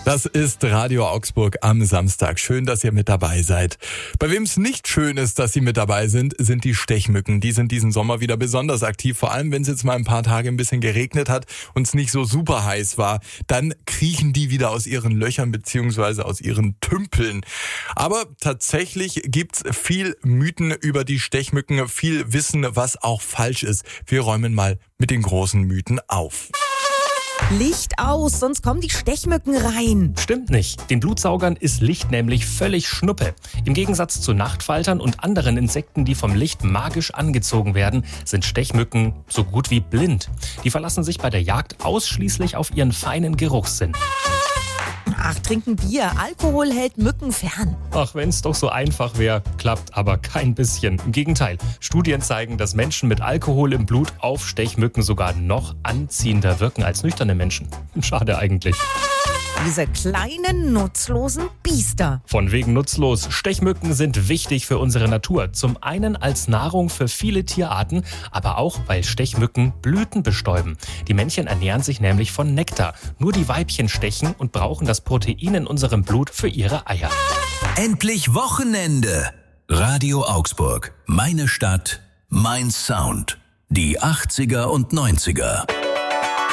Das ist Radio Augsburg am Samstag. Schön, dass ihr mit dabei seid. Bei wem es nicht schön ist, dass sie mit dabei sind, sind die Stechmücken. Die sind diesen Sommer wieder besonders aktiv. Vor allem, wenn es jetzt mal ein paar Tage ein bisschen geregnet hat und es nicht so super heiß war, dann kriechen die wieder aus ihren Löchern bzw. aus ihren Tümpeln. Aber tatsächlich gibt's viel Mythen über die Stechmücken, viel Wissen, was auch falsch ist. Wir räumen mal mit den großen Mythen auf. Licht aus, sonst kommen die Stechmücken rein. Stimmt nicht. Den Blutsaugern ist Licht nämlich völlig Schnuppe. Im Gegensatz zu Nachtfaltern und anderen Insekten, die vom Licht magisch angezogen werden, sind Stechmücken so gut wie blind. Die verlassen sich bei der Jagd ausschließlich auf ihren feinen Geruchssinn. Ach, trinken Bier. Alkohol hält Mücken fern. Ach, wenn's doch so einfach wäre, klappt aber kein bisschen. Im Gegenteil, Studien zeigen, dass Menschen mit Alkohol im Blut auf Stechmücken sogar noch anziehender wirken als nüchterne Menschen. Schade eigentlich. Diese kleinen, nutzlosen Biester. Von wegen nutzlos. Stechmücken sind wichtig für unsere Natur. Zum einen als Nahrung für viele Tierarten, aber auch, weil Stechmücken Blüten bestäuben. Die Männchen ernähren sich nämlich von Nektar. Nur die Weibchen stechen und brauchen das Protein in unserem Blut für ihre Eier. Endlich Wochenende. Radio Augsburg. Meine Stadt, mein Sound. Die 80er und 90er.